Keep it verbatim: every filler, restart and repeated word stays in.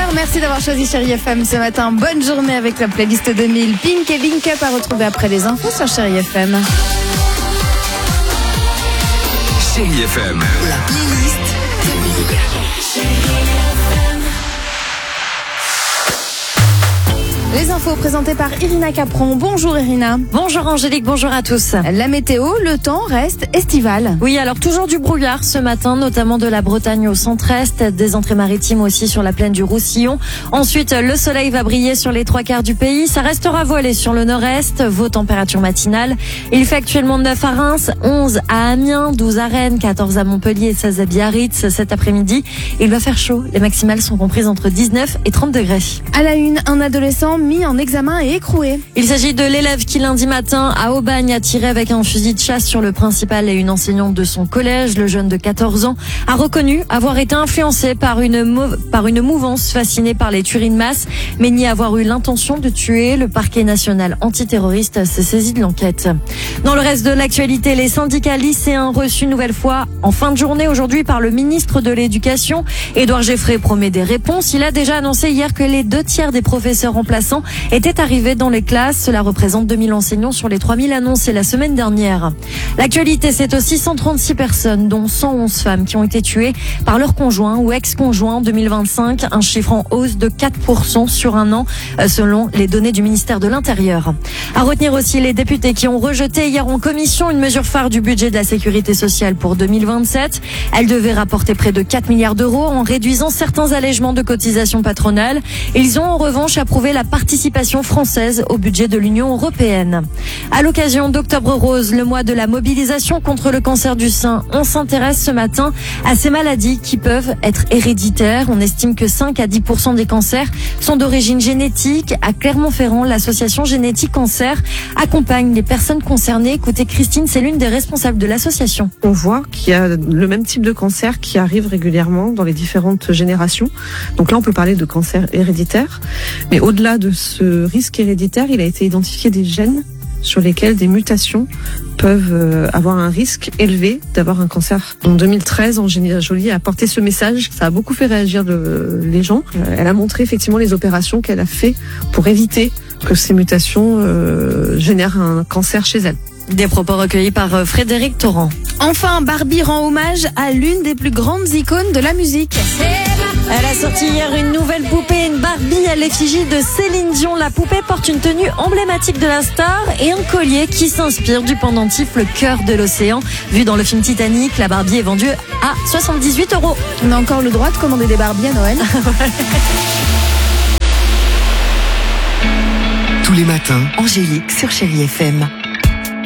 heures. Merci d'avoir choisi Chérie F M ce matin. Bonne journée avec la playlist deux mille. Pink et Link Up à retrouver après les infos sur Chérie F M. Chérie F M. La playlist deux mille. Les infos présentées par Irina Capron. Bonjour Irina. Bonjour Angélique, bonjour à tous. La météo, le temps reste estival. Oui, alors toujours du brouillard ce matin, notamment de la Bretagne au centre-est, des entrées maritimes aussi sur la plaine du Roussillon. Ensuite, le soleil va briller sur les trois quarts du pays. Ça restera voilé sur le nord-est, vos températures matinales. Il fait actuellement neuf à Reims, onze à Amiens, douze à Rennes, quatorze à Montpellier et seize à Biarritz cet après-midi. Il va faire chaud. Les maximales sont comprises entre dix-neuf et trente degrés. À la une, un adolescent mis en examen et écroué. Il s'agit de l'élève qui lundi matin à Aubagne a tiré avec un fusil de chasse sur le principal et une enseignante de son collège. Le jeune de quatorze ans a reconnu avoir été influencé par une, mou- par une mouvance fascinée par les tueries de masse, mais nie avoir eu l'intention de tuer. Le parquet national antiterroriste s'est saisi de l'enquête. Dans le reste de l'actualité, les syndicats lycéens reçus une nouvelle fois en fin de journée aujourd'hui par le ministre de l'Éducation. Édouard Geffray promet des réponses. Il a déjà annoncé hier que les deux tiers des professeurs remplaçants étaient arrivés dans les classes. Cela représente deux mille enseignants sur les trois mille annoncés la semaine dernière. L'actualité, c'est aussi cent trente-six personnes, dont cent onze femmes, qui ont été tuées par leur conjoint ou ex-conjoint en deux mille vingt-cinq, un chiffre en hausse de quatre pour cent sur un an, selon les données du ministère de l'Intérieur. À retenir aussi les députés qui ont rejeté hier en commission une mesure phare du budget de la sécurité sociale pour deux mille vingt-sept. Elle devait rapporter près de quatre milliards d'euros en réduisant certains allègements de cotisations patronales. Ils ont en revanche approuvé la participation française au budget de l'Union européenne. À l'occasion d'Octobre Rose, le mois de la mobilisation contre le cancer du sein, on s'intéresse ce matin à ces maladies qui peuvent être héréditaires. On estime que cinq à dix pour cent des cancers sont d'origine génétique. À Clermont-Ferrand, l'association Génétique Cancer accompagne les personnes concernées. Écoutez, Christine, c'est l'une des responsables de l'association. On voit qu'il y a le même type de cancer qui arrive régulièrement dans les différentes générations. Donc là, on peut parler de cancer héréditaire. Mais au-delà de ce risque héréditaire, il a été identifié des gènes sur lesquels des mutations peuvent avoir un risque élevé d'avoir un cancer. En deux mille treize, Angelina Jolie a porté ce message. Ça a beaucoup fait réagir le, les gens. Elle a montré effectivement les opérations qu'elle a fait pour éviter que ces mutations euh, génèrent un cancer chez elle. Des propos recueillis par Frédéric Torrent. Enfin, Barbie rend hommage à l'une des plus grandes icônes de la musique. Elle a sorti hier une nouvelle poupée, une Barbie à l'effigie de Céline Dion. La poupée porte une tenue emblématique de la star et un collier qui s'inspire du pendentif Le Cœur de l'Océan. Vu dans le film Titanic, la Barbie est vendue à soixante-dix-huit euros. On a encore le droit de commander des Barbies à Noël. Tous les matins, Angélique sur Chérie F M.